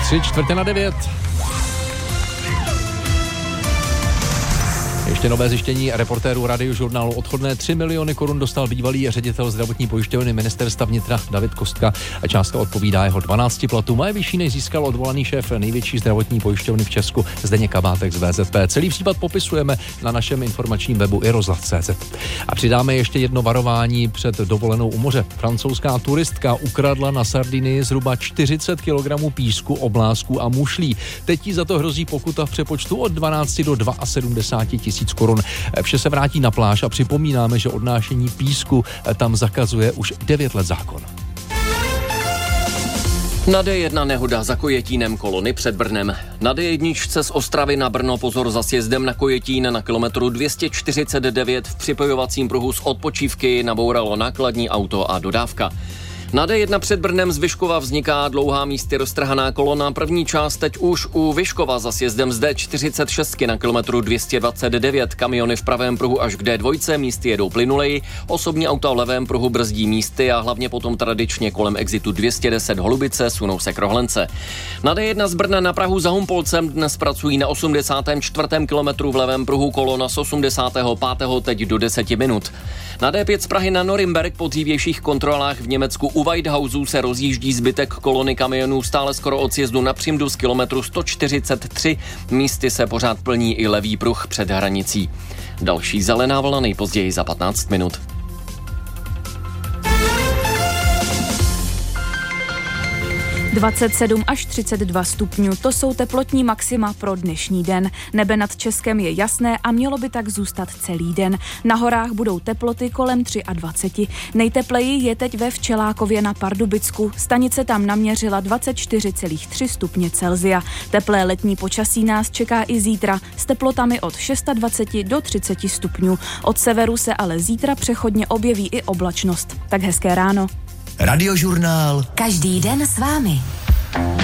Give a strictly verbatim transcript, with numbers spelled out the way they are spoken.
Tři čtvrtě na devět. Ještě nové zjištění reportérů Radiožurnálu. Odchodné tři miliony korun dostal bývalý ředitel zdravotní pojišťovny ministerstva vnitra David Kostka. Částka odpovídá jeho dvanácti platům a je vyšší, než získal odvolaný šéf největší zdravotní pojišťovny v Česku Zdeněk Kabátek z V Z P. Celý případ popisujeme na našem informačním webu i rozhlas tečka cé zet. A přidáme ještě jedno varování před dovolenou u moře. Francouzská turistka ukradla na Sardinii zhruba čtyřicet kilogramů písku, oblázků a mušlí. Teď jí za to hrozí pokuta v přepočtu od dvanácti do sedmdesáti dvou tisíc korun. Vše se vrátí na pláž a připomínáme, že odnášení písku tam zakazuje už devět let zákon. Na D jedna nehoda za Kojetínem, kolony před Brnem. Na D jedna z Ostravy na Brno pozor za sjezdem na Kojetín na kilometru dvě stě čtyřicet devět v připojovacím pruhu z odpočívky nabouralo nákladní auto a dodávka. Na D jedna před Brnem z Vyškova vzniká dlouhá místy roztrhaná kolona. První část teď už u Vyškova za sjezdem z D čtyřicet šest na kilometru dvě stě dvacet devět. Kamiony v pravém pruhu až k D dva, místy jedou plynuleji. Osobní auta v levém pruhu brzdí místy a hlavně potom tradičně kolem exitu dvě stě deset Holubice sunou se k Rohlence. Na D jedna z Brna na Prahu za Humpolcem dnes pracují na osmdesátém čtvrtém kilometru v levém pruhu kolona z osmdesátého pátého teď do deseti minut. Na D pět z Prahy na Norimberk po dřívějších kontrolách v Německu u Whitehouseu se rozjíždí zbytek kolony kamionů stále skoro od sjezdu na Přimdu z kilometru sto čtyřicet tři. Místy se pořád plní i levý pruh před hranicí. Další zelená vlna nejpozději za patnáct minut. dvacet sedm až třicet dva stupňů, to jsou teplotní maxima pro dnešní den. Nebe nad Českem je jasné a mělo by tak zůstat celý den. Na horách budou teploty kolem dvacet tři. Nejtepleji je teď ve Včelákově na Pardubicku. Stanice tam naměřila dvacet čtyři celá tři stupně Celsia. Teplé letní počasí nás čeká i zítra s teplotami od dvacet šest do třicet stupňů. Od severu se ale zítra přechodně objeví i oblačnost. Tak hezké ráno. Radiožurnál. Každý den s vámi.